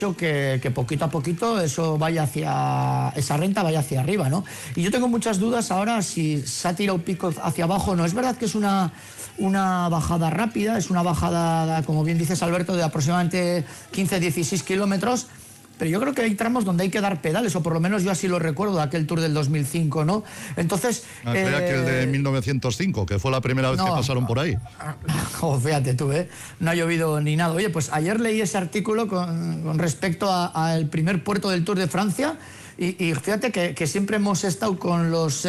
que poquito a poquito eso vaya hacia esa renta vaya hacia arriba, ¿no? Y yo tengo muchas dudas ahora si se ha tirado pico hacia abajo. No es verdad que es una bajada rápida, es una bajada, como bien dices, Alberto, de aproximadamente 15-16 kilómetros. Pero yo creo que hay tramos donde hay que dar pedales, o por lo menos yo así lo recuerdo, de aquel Tour del 2005, ¿no? Entonces... Creía que el de 1905, que fue la primera vez que pasaron por ahí. Fíjate tú, no ha llovido ni nada. Oye, pues ayer leí ese artículo con respecto al primer puerto del Tour de Francia, y fíjate que siempre hemos estado con los,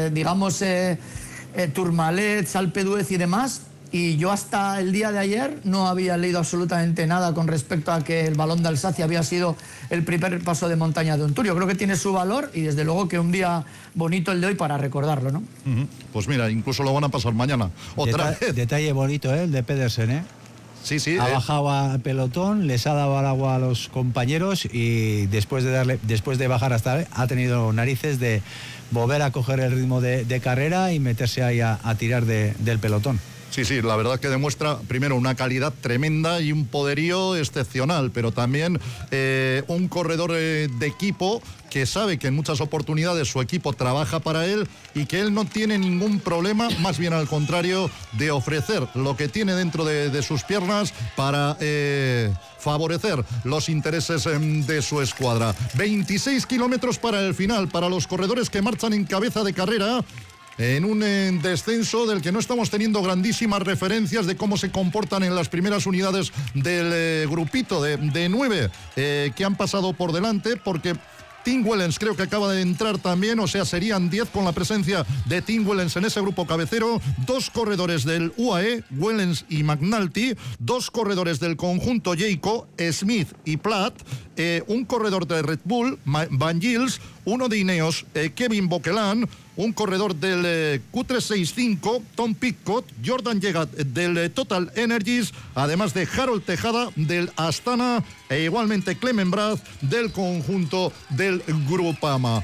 Tourmalet, Alpe d'Huez y demás, y yo hasta el día de ayer no había leído absolutamente nada con respecto a que el Balón de Alsacia había sido el primer paso de montaña de un Tour. Yo creo que tiene su valor y desde luego que un día bonito el de hoy para recordarlo, ¿no? Pues mira, incluso lo van a pasar mañana. Otra vez. Detalle bonito, el de Pedersen, Sí, sí. Ha bajado al pelotón, les ha dado al agua a los compañeros y después de bajar hasta ha tenido narices de volver a coger el ritmo de carrera y meterse ahí a tirar del pelotón. Sí, sí, la verdad que demuestra primero una calidad tremenda y un poderío excepcional, pero también un corredor de equipo que sabe que en muchas oportunidades su equipo trabaja para él y que él no tiene ningún problema, más bien al contrario, de ofrecer lo que tiene dentro de sus piernas para favorecer los intereses de su escuadra. 26 kilómetros para el final, para los corredores que marchan en cabeza de carrera, en un descenso del que no estamos teniendo grandísimas referencias de cómo se comportan en las primeras unidades del grupito de 9 que han pasado por delante, porque Tim Wellens creo que acaba de entrar también, o sea, serían 10 con la presencia de Tim Wellens en ese grupo cabecero, 2 corredores del UAE, Wellens y McNulty, 2 corredores del conjunto Jayco, Smith y Platt, un corredor de Red Bull, Van Gils, uno de Ineos, Kevin Boquelan, un corredor del Q365, Tom Pidcock, Jordan Yegat del Total Energies, además de Harold Tejada del Astana e igualmente Clement Brath del conjunto del Groupama.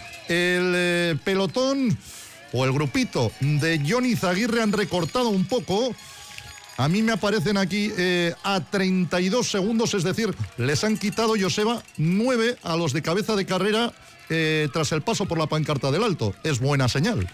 El pelotón o el grupito de Johnny Izaguirre han recortado un poco. A mí me aparecen aquí a 32 segundos, es decir, les han quitado, Joseba, 9 a los de cabeza de carrera tras el paso por la pancarta del Alto. Es buena señal.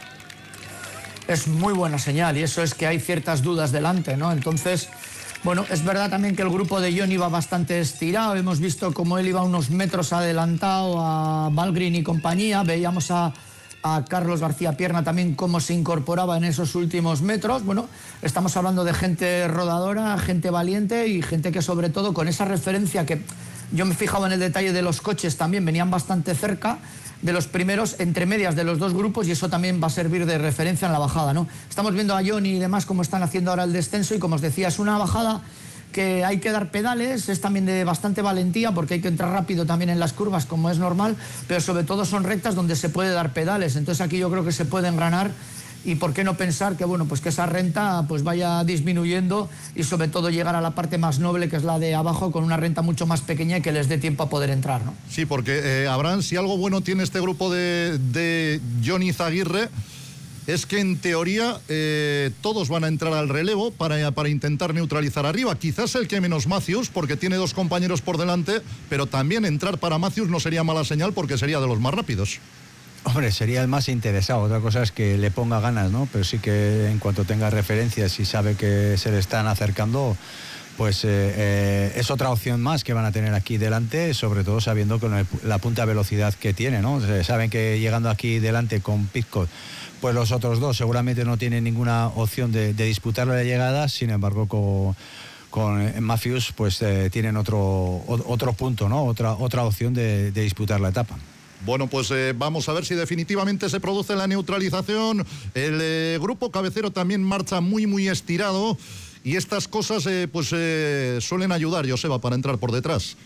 Es muy buena señal y eso es que hay ciertas dudas delante, ¿no? Entonces, bueno, es verdad también que el grupo de Johnny iba bastante estirado. Hemos visto cómo él iba unos metros adelantado a Valgren y compañía. Veíamos a Carlos García Pierna también cómo se incorporaba en esos últimos metros. Bueno, estamos hablando de gente rodadora, gente valiente y gente que sobre todo con esa referencia que yo me fijaba en el detalle de los coches también, venían bastante cerca de los primeros, entre medias de los dos grupos, y eso también va a servir de referencia en la bajada, ¿no? Estamos viendo a Johnny y demás cómo están haciendo ahora el descenso y como os decía, es una bajada que hay que dar pedales, es también de bastante valentía porque hay que entrar rápido también en las curvas como es normal, pero sobre todo son rectas donde se puede dar pedales, entonces aquí yo creo que se puede engranar y por qué no pensar que bueno, pues que esa renta pues vaya disminuyendo y sobre todo llegar a la parte más noble que es la de abajo con una renta mucho más pequeña y que les dé tiempo a poder entrar, ¿no? Sí, porque Abraham, si algo bueno tiene este grupo de Johnny Izaguirre es que en teoría todos van a entrar al relevo para intentar neutralizar arriba. Quizás el que menos Matthews, porque tiene 2 compañeros por delante, pero también entrar para Matthews no sería mala señal porque sería de los más rápidos. Hombre, sería el más interesado. Otra cosa es que le ponga ganas, ¿no? Pero sí que en cuanto tenga referencias y sabe que se le están acercando, pues es otra opción más que van a tener aquí delante, sobre todo sabiendo con la punta velocidad que tiene, ¿no? Saben que llegando aquí delante con Pidcock, pues los otros dos seguramente no tienen ninguna opción de disputar la llegada, sin embargo con Matthews pues tienen otro punto, ¿no? Otra opción de disputar la etapa. Bueno, pues vamos a ver si definitivamente se produce la neutralización. El grupo cabecero también marcha muy estirado y estas cosas suelen ayudar, Joseba, para entrar por detrás.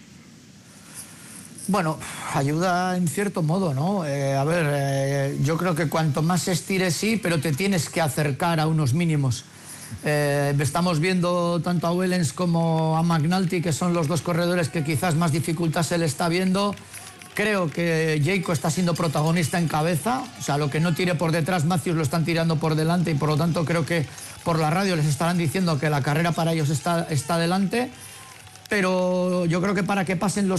Bueno, ayuda en cierto modo, ¿no? Yo creo que cuanto más se estire sí, pero te tienes que acercar a unos mínimos. Estamos viendo tanto a Wellens como a McNulty, que son los 2 corredores que quizás más dificultad se le está viendo. Creo que Jayco está siendo protagonista en cabeza, o sea, lo que no tire por detrás, Matthews lo están tirando por delante y por lo tanto creo que por la radio les estarán diciendo que la carrera para ellos está delante, pero yo creo que para que pasen los